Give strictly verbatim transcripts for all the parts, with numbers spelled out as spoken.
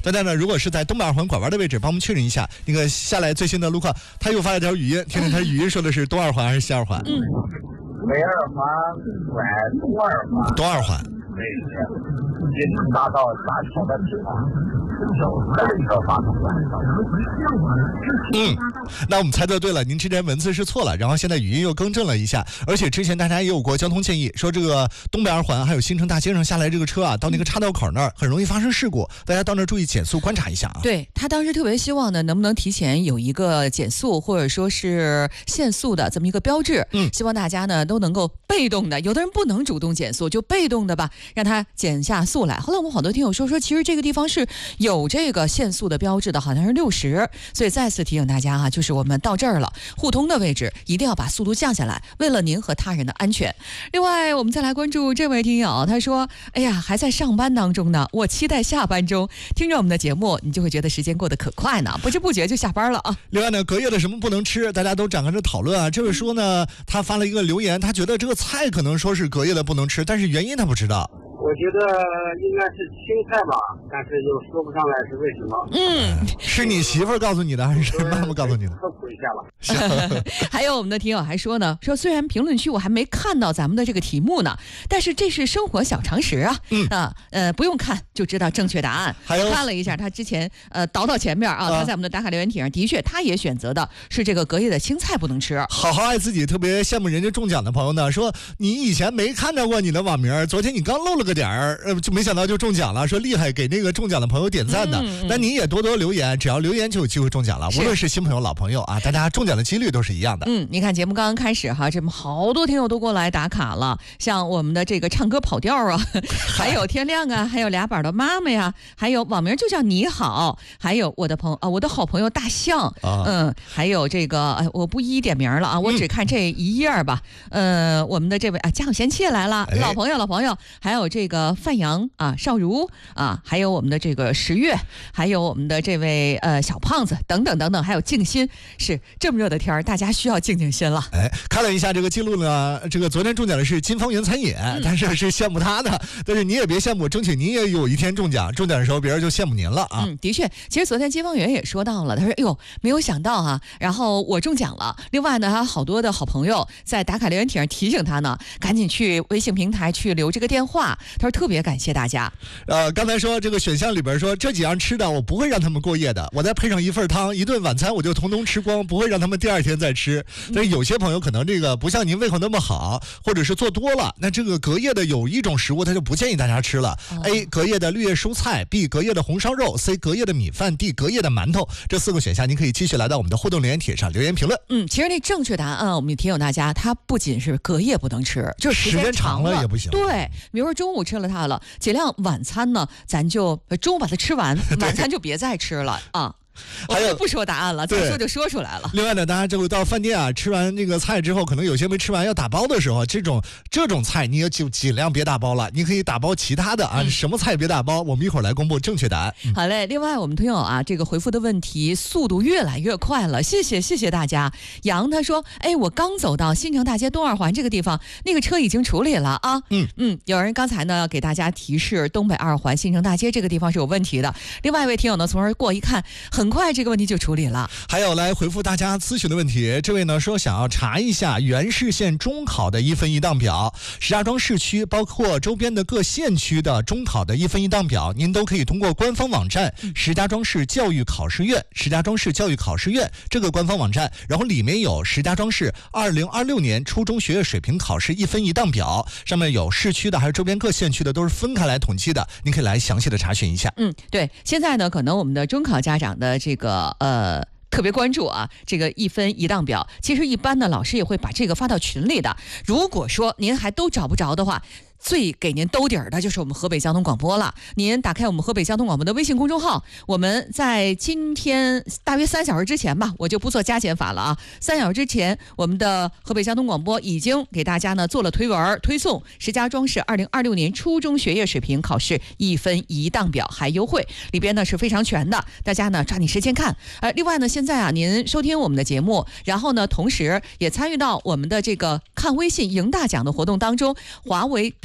大家呢，如果是在东北二环拐弯的位置，帮我们确认一下那个下来最新的路况。他又发了条语音，听听他语音说的是东二环还是西二环？ 嗯， 北二环拐东二环。 东二环。 对，金城大道大桥的地方有三个发动管道。 嗯，那我们猜测对了，您之前文字是错了，然后现在语音又更正了一下，而且之前大家也有过交通建议，说这个东北二环还有新城大街上下来这个车啊，到那个岔道口那儿很容易发生事故，大家到那儿注意减速观察一下啊。 对，他当时特别希望呢，能不能提前有一个减速或者说是限速的这么一个标志， 嗯， 希望大家呢都能够被动的，有的人不能主动减速，就被动的吧，让他减下速来。后来我们好多听友说说，其实这个地方是有这个限速的标志的，好像是六十，所以再次提醒大家啊，就是我们到这儿了，互通的位置一定要把速度降下来，为了您和他人的安全。另外，我们再来关注这位听友，他说：“哎呀，还在上班当中呢，我期待下班中听着我们的节目，你就会觉得时间过得可快呢，不知不觉就下班了啊。” 另外呢，隔夜的什么不能吃，大家都展开着讨论啊。这位说呢，他发了一个留言，他觉得这个菜可能说是隔夜的不能吃，但是原因他不知道。 我觉得应该是青菜吧，但是又说不上来是为什么。 嗯， 是你媳妇儿告诉你的，还是妈妈告诉你的？ 科普一下吧。 还有我们的听友还说呢，说虽然评论区我还没看到咱们的这个题目呢，但是这是生活小常识啊。 嗯啊呃，不用看就知道正确答案。 还有看了一下他之前呃倒到前面啊， 啊他在我们的打卡留言帖上的确他也选择的是这个隔夜的青菜不能吃。 好好爱自己，特别羡慕人家中奖的朋友呢，说你以前没看到过你的网名，昨天你刚露了个点儿，呃，就没想到就中奖了，说厉害，给那个中奖的朋友点赞的。 嗯嗯、 那你也多多留言，只要留言就有机会中奖了，无论是新朋友老朋友啊，大家中奖的几率都是一样的。 嗯，你看节目刚刚开始哈，这么好多听友都过来打卡了，像我们的这个唱歌跑调啊，还有天亮啊，还有俩板的妈妈呀，还有网名就叫你好，还有我的朋友啊，我的好朋友大象， 啊、 嗯，还有这个哎，我不一一点名了啊，我只看这一页吧。嗯、呃，我们的这位啊，家有贤妻来了，老朋友老朋友，还有这个范阳啊，少如啊，还有我们的这个十月，还有我们的这位呃小胖子等等等等，还有静心，是这么热的天儿，大家需要静静心了。 哎，看了一下这个记录呢，这个昨天中奖的是金方圆餐饮，嗯、但是是羡慕他的，但是你也别羡慕，争取你也有一天中奖，中奖的时候别人就羡慕您了啊。 嗯，的确，其实昨天金方圆也说到了，他说：“哎呦，没有想到啊，然后我中奖了。另外呢，还有好多的好朋友在打卡留言帖上提醒他呢，赶紧去微信平台去留这个电话。他说特别感谢大家。 呃，刚才说这个选项里边说这几样吃的我不会让他们过夜的，我再配上一份汤，一顿晚餐我就统统吃光，不会让他们第二天再吃。但是有些朋友可能这个不像您胃口那么好，或者是做多了，那这个隔夜的有一种食物他就不建议大家吃了。哦、A 隔夜的绿叶蔬菜 ，B 隔夜的红烧肉 ，C 隔夜的米饭 ，D 隔夜的馒头。这四个选项您可以继续来到我们的互动留言帖上留言评论。 嗯，其实那正确答案啊，我们也提醒大家，它不仅是隔夜不能吃，就是时间长了也不行。 对，比如说中午吃了它了，尽量晚餐呢，咱就中午把它吃完，晚餐就别再吃了啊。还有不说答案了，再说就说出来了。 另外呢，大家就到饭店啊，吃完这个菜之后，可能有些没吃完要打包的时候，这种这种菜你也就尽量别打包了，你可以打包其他的啊，嗯、什么菜别打包。我们一会儿来公布正确答案。 嗯、好嘞，另外我们听友啊，这个回复的问题速度越来越快了，谢谢谢谢大家。杨他说，哎，我刚走到新城大街东二环这个地方，那个车已经处理了啊。 嗯嗯，有人刚才呢给大家提示，东北二环新城大街这个地方是有问题的。另外一位听友呢从而过一看，很快这个问题就处理了。 还有来回复大家咨询的问题，这位呢说想要查一下原市县中考的一分一档表，石家庄市区包括周边的各县区的中考的一分一档表，您都可以通过官方网站石家庄市教育考试院石家庄市教育考试院这个官方网站，然后里面有石家庄市二零二六年初中学业水平考试一分一档表，上面有市区的还有周边各县区的都是分开来统计的，您可以来详细的查询一下。 嗯，对，现在呢可能我们的中考家长的这个呃特别关注啊，这个一分一档表，其实一般呢老师也会把这个发到群里的，如果说您还都找不着的话，最给您兜底儿的就是我们河北交通广播了。您打开我们河北交通广播的微信公众号，我们在今天大约三小时之前吧，我就不做加减法了啊。三小时之前，我们的河北交通广播已经给大家呢做了推文推送石家庄市二零二六年初中学业水平考试一分一档表还优惠，里边呢是非常全的，大家呢抓紧时间看。呃，另外呢，现在啊您收听我们的节目，然后呢同时也参与到我们的这个看微信赢大奖的活动当中，华为 P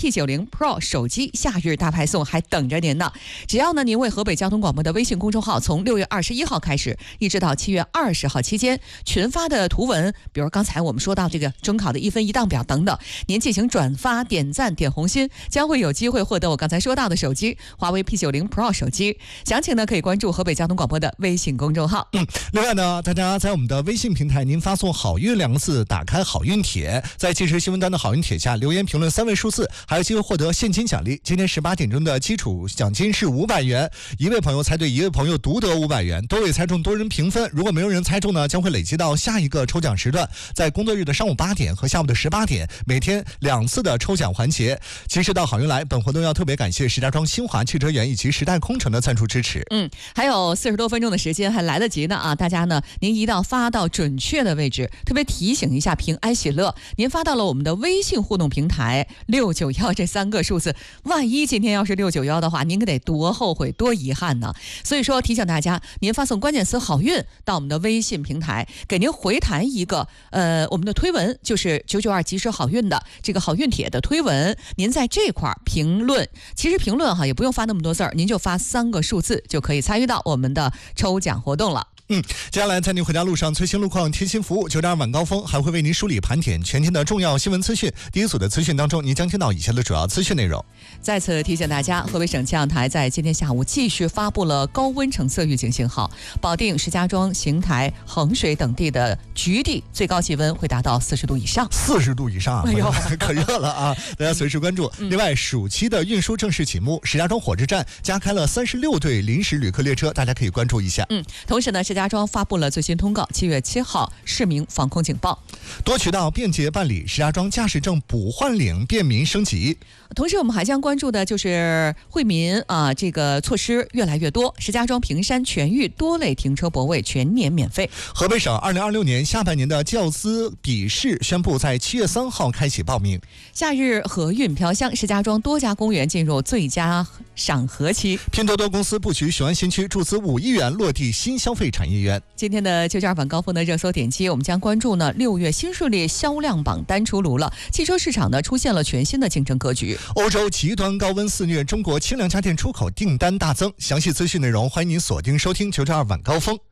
P 九十 Pro 手机夏日大派送还等着您呢。只要呢您为河北交通广播的微信公众号从六月二十一号开始，一直到七月二十号期间群发的图文，比如刚才我们说到这个中考的一分一档表等等，您进行转发、点赞、点红心，将会有机会获得我刚才说到的手机华为 P 九十 Pro 手机。详情呢可以关注河北交通广播的微信公众号。 嗯，另外呢，大家在我们的微信平台，您发送好运两个字，打开好运帖，在即时新闻端的好运帖下留言评论三位数字，还有机会获得现金奖励。今天十八点钟的基础奖金是五百元，一位朋友猜对，一位朋友独得五百元，多位猜中多人平分。如果没有人猜中呢，将会累积到下一个抽奖时段，在工作日的上午八点和下午的十八点，每天两次的抽奖环节。及时到好运来，本活动要特别感谢石家庄新华汽车园以及时代空乘的赞助支持。 嗯，还有四十多分钟的时间，还来得及呢啊！大家呢，您一定要发到准确的位置，特别提醒一下平安喜乐，您发到了我们的微信互动平台六九一这三个数字，万一今天要是六九一的话，您可得多后悔多遗憾呢。所以说提醒大家，您发送关键词好运到我们的微信平台，给您回弹一个呃我们的推文，就是九九二及时好运的这个好运帖的推文，您在这块评论，其实评论哈也不用发那么多字儿，您就发三个数字就可以参与到我们的抽奖活动了。 嗯，接下来在您回家路上最新路况贴心服务九点二晚高峰还会为您梳理盘点全天的重要新闻资讯。第一组的资讯当中，您将听到以下的主要资讯内容。 再次提醒大家，河北省气象台在今天下午继续发布了高温橙色预警信号，保定、石家庄、邢台、衡水等地的局地最高气温会达到四十度以上。 四十度以上， 哎呦， 可热了啊！大家随时关注。 嗯、 另外，暑期的运输正式启幕，石家庄火车站加开了三十六对临时旅客列车，大家可以关注一下。 嗯，同时呢，石家庄发布了最新通告，七月七号市民防控警报， 多渠道便捷办理石家庄驾驶证补换领便民升级。 同时，我们还将关注的就是惠民啊，这个措施越来越多。石家庄平山全域多类停车泊位全年免费。 河北省二零二六年下半年的教资笔试宣布在七月三号开启报名。 夏日河运飘香，石家庄多家公园进入最佳赏荷期。 拼多多公司布局雄安新区，注资五亿元落地新消费产业园。 今天的九九二晚高峰的热搜点击，我们将关注呢六月新势力销量榜单出炉了，汽车市场呢出现了全新的竞争格局。 欧洲极端高温肆虐，中国清凉家电出口订单大增。详细资讯内容，欢迎您锁定收听九九二晚高峰。